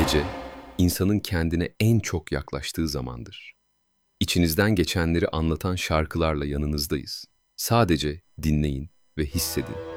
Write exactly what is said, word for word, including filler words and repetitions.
Gece, insanın kendine en çok yaklaştığı zamandır. İçinizden geçenleri anlatan şarkılarla yanınızdayız. Sadece dinleyin ve hissedin.